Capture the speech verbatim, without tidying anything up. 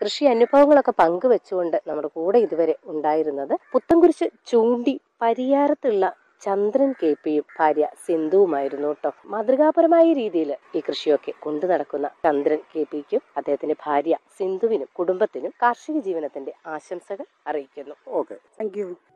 കൃഷി അനുഭവങ്ങളൊക്കെ പങ്കുവെച്ചുകൊണ്ട് നമ്മുടെ കൂടെ ഇതുവരെ ഉണ്ടായിരുന്നത് പുത്തൻകുരിശ് ചൂണ്ടി പരിയാരത്തുള്ള ചന്ദ്രൻ കെ പിയും ഭാര്യ സിന്ധുവുമായിരുന്നു കേട്ടോ. മാതൃകാപരമായ രീതിയിൽ ഈ കൃഷിയൊക്കെ കൊണ്ടു നടക്കുന്ന ചന്ദ്രൻ കെ പിക്കും അദ്ദേഹത്തിന്റെ ഭാര്യ സിന്ധുവിനും കുടുംബത്തിനും കാർഷിക ജീവനത്തിന്റെ ആശംസകൾ അറിയിക്കുന്നു. Okay, thank you.